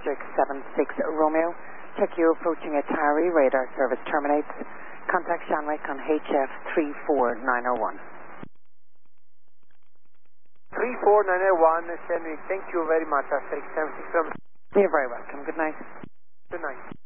76 Romeo. Check you approaching Atari. Radar service terminates. Contact Shanwick on HF 34901. 34901, Shanwick. Thank you very much, Asterix 76 Romeo. You're very welcome. Good night. Good night.